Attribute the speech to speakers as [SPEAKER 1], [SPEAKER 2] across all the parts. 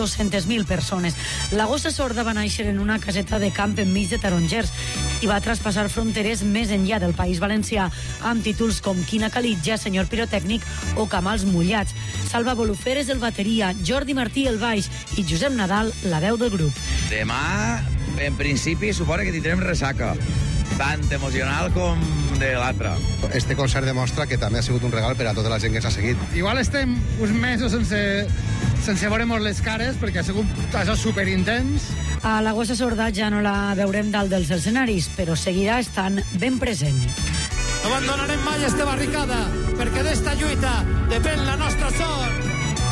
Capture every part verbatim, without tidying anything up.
[SPEAKER 1] dos-centes mil persones. La gossa sorda va néixer en una caseta de camp enmig de tarongers i va traspassar fronteres més enllà del País Valencià amb títols com Quina Calitja, Senyor Pirotècnic o Camals Mullats. Salva Boluferes, el bateria, Jordi Martí, el baix, i Josep Nadal, la veu del grup.
[SPEAKER 2] Demà, en principi, suposa que tindrem ressaca, tant emocional com de l'altra.
[SPEAKER 3] Este concert demostra que també ha sigut un regal per a tota la gent que ens ha seguit.
[SPEAKER 4] Igual estem uns mesos sense, sense veure-nos les cares, perquè ha sigut això superintens.
[SPEAKER 1] A la gossa sorda ja no la veurem dalt dels escenaris, però seguirà estant ben present.
[SPEAKER 5] No abandonarem mai esta barricada, perquè d'esta lluita depèn la nostra sort.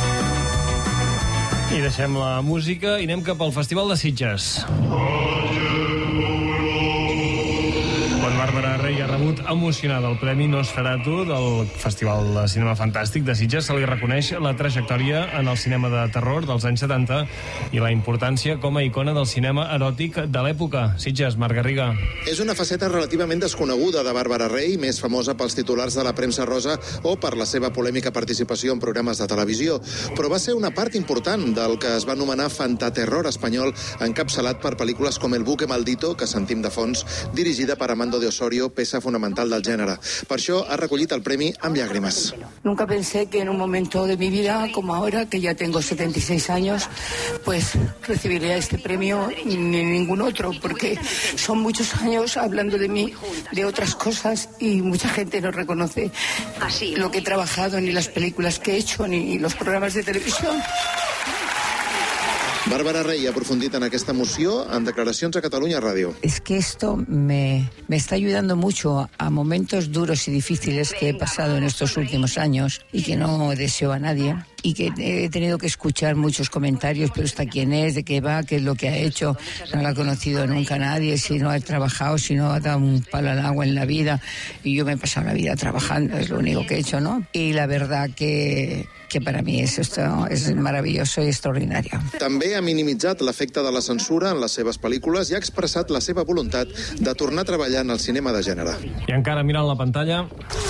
[SPEAKER 6] I deixem la música i anem cap al Festival de Sitges. Quan Bàrbara Rei ha rebut emocionada el Premi Nosferatu del Festival de Cinema Fantàstic de Sitges, se li reconeix la trajectòria en el cinema de terror dels anys setanta i la importància com a icona del cinema eròtic de l'època. Sitges, Marc Garriga.
[SPEAKER 7] És una faceta relativament desconeguda de Bàrbara Rei, més famosa pels titulars de la premsa rosa o per la seva polèmica participació en programes de televisió, però va ser una part important del que es va anomenar fantaterror espanyol, encapçalat per pel·lícules com El buque maldito, que sentim de fons, dirigida per Amando de Osorio, peça fonamental del gènere. Per això ha recollit el premi amb llàgrimes.
[SPEAKER 8] Nunca pensé que en un momento de mi vida, como ahora, que ya tengo setenta y seis años, pues recibiría este premio ni ningún otro, porque son muchos años hablando de mí, de otras cosas, y mucha gente no reconoce lo que he trabajado, ni las películas que he hecho, ni los programas de televisión.
[SPEAKER 7] Bàrbara Rei ha aprofundit en aquesta emoció en declaracions a Catalunya Ràdio.
[SPEAKER 8] Es que esto me, me está ayudando mucho a momentos duros y difíciles que he pasado en estos últimos años y que no deseo a nadie. Y que he tenido que escuchar muchos comentarios, pero esta quién es, de qué va, qué es lo que ha hecho, no la ha conocido nunca nadie, si no ha trabajado, si no ha dado un palo al agua en la vida, y yo me he pasado la vida trabajando, es lo único que he hecho, ¿no? Y la verdad que, que para mí es, esto es maravilloso y extraordinario.
[SPEAKER 7] També ha minimitzat l'efecte de la censura en les seves pel·lícules i ha expressat la seva voluntat de tornar a treballar en el cinema de gènere.
[SPEAKER 6] I encara mirant la pantalla...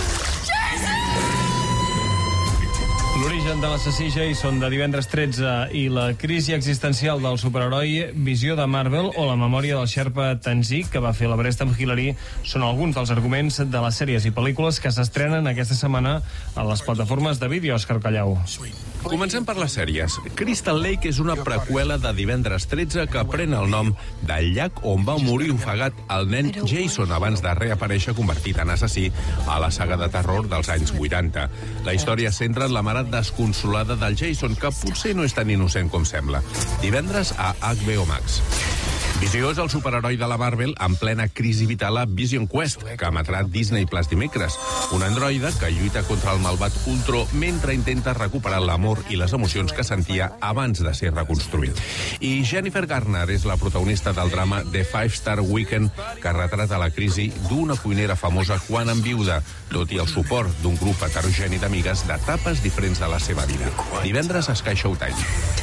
[SPEAKER 6] L'origen de l'assassí Jason de divendres tretze i la crisi existencial del superheroi Visió de Marvel o la memòria del xerpa Tanzik que va fer l'Everest amb Hillary són alguns dels arguments de les sèries i pel·lícules que s'estrenen aquesta setmana a les plataformes de vídeo. Òscar Callau.
[SPEAKER 9] Comencem per les sèries. Crystal Lake és una preqüela de divendres tretze que pren el nom del llac on va morir ofegat el nen Jason abans de reaparèixer convertit en assassí a la saga de terror dels anys vuitanta. La història centra en la mare desconsolada del Jason, que potser no és tan innocent com sembla. Divendres a H B O Max. Visió és el superheroi de la Marvel en plena crisi vital a Vision Quest, que emetrà Disney Plus dimecres. Un androide que lluita contra el malvat Ultron mentre intenta recuperar l'amor i les emocions que sentia abans de ser reconstruït. I Jennifer Garner és la protagonista del drama The Five Star Weekend, que retrata la crisi d'una cuinera famosa quan enviuda, tot i el suport d'un grup heterogeni d'amigues d'etapes diferents de la seva vida. Divendres a Sky Showtime.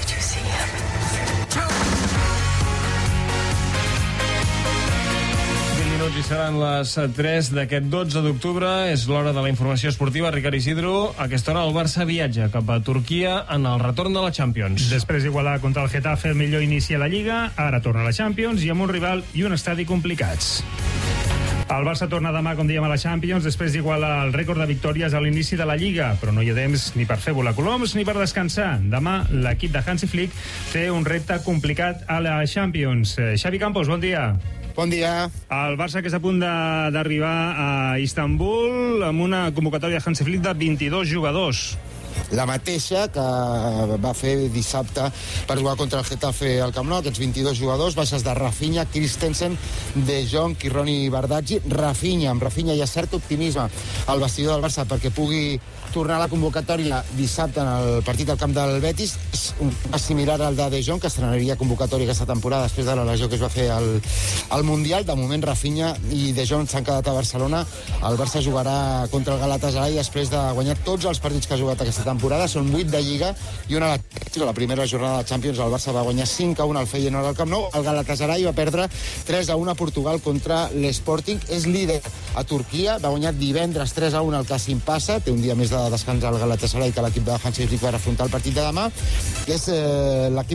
[SPEAKER 6] I seran les tres d'aquest dotze d'octubre. És l'hora de la informació esportiva. Ricard Isidro, a aquesta hora el Barça viatja cap a Turquia en el retorn de la Champions.
[SPEAKER 10] Després d'igualar contra el Getafe el millor inici a la Lliga, ara torna a la Champions i amb un rival i un estadi complicats. El Barça torna demà, com dèiem, a la Champions, després d'igualar el rècord de victòries a l'inici de la Lliga, però no hi ha temps ni per fer volar coloms ni per descansar. Demà l'equip de Hansi Flick té un repte complicat a la Champions. Xavi Campos, bon dia.
[SPEAKER 4] Bon dia.
[SPEAKER 10] El Barça que és a punt d'arribar a Istanbul amb una convocatòria de Hansi Flick de vint-i-dos jugadors.
[SPEAKER 11] La mateixa que va fer dissabte per jugar contra el Getafe al Camp Nou, aquests vint-i-dos jugadors, baixes de Rafinha, Christensen, De Jong, Kirroni i Bardaggi. Rafinha, amb Rafinha hi ha cert optimisme al vestidor del Barça perquè pugui tornar a la convocatòria dissabte en el partit al camp del Betis. És similar al de De Jong, que estrenaria convocatòria aquesta temporada després de la lesió que es va fer al, al Mundial. De moment Rafinha i De Jong s'han quedat a Barcelona. El Barça jugarà contra el Galatasaray després de guanyar tots els partits que ha jugat aquesta temporada. Són vuit de Lliga i una de la primera jornada de Champions. El Barça va guanyar cinc a un al Feyenoord al Camp Nou. El Galatasaray va perdre tres a un a Portugal contra l'Sporting. És líder a Turquia, va guanyar divendres tres a un al Kasim Passa. Té un dia més de descans al Galatasaray que l'equip de Hansi Flick per afrontar el partit de demà. És eh, l'equip